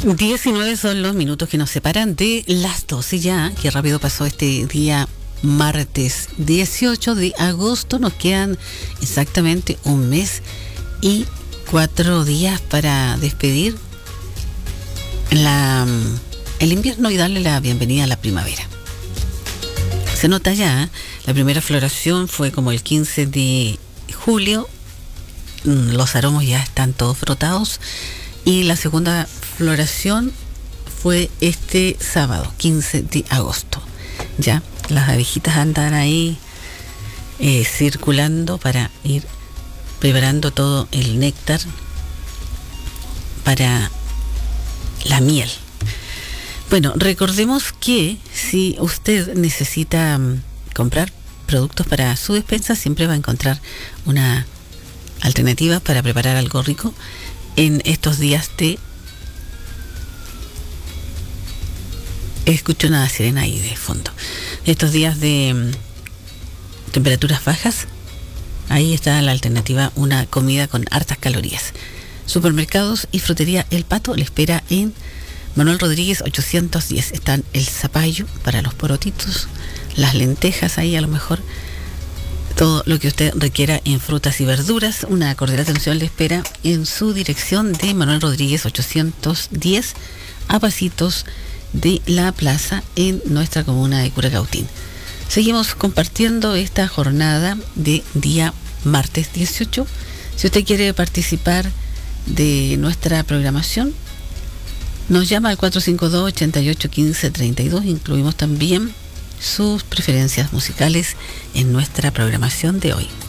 19 son los minutos que nos separan de las 12 ya. Qué rápido pasó este día martes 18 de agosto. Nos quedan exactamente un mes y 4 días para despedir el invierno y darle la bienvenida a la primavera. Se nota ya, la primera floración fue como el 15 de julio. Los aromas ya están todos frotados. Y la segunda floración fue este sábado, 15 de agosto. Ya, las abejitas andan ahí circulando para ir preparando todo el néctar para la miel. Bueno, recordemos que si usted necesita comprar productos para su despensa, siempre va a encontrar una alternativa para preparar algo rico en estos días de... Escucho una sirena ahí de fondo. Estos días de temperaturas bajas, ahí está la alternativa, una comida con hartas calorías. Supermercados y frutería El Pato le espera en Manuel Rodríguez 810. Están el zapallo para los porotitos, las lentejas ahí a lo mejor, todo lo que usted requiera en frutas y verduras. Una cordial atención le espera en su dirección de Manuel Rodríguez 810, a pasitos de la plaza en nuestra comuna de Curacautín. Seguimos compartiendo esta jornada de día martes 18. Si usted quiere participar de nuestra programación, nos llama al 452-8815-32. Incluimos también sus preferencias musicales en nuestra programación de hoy.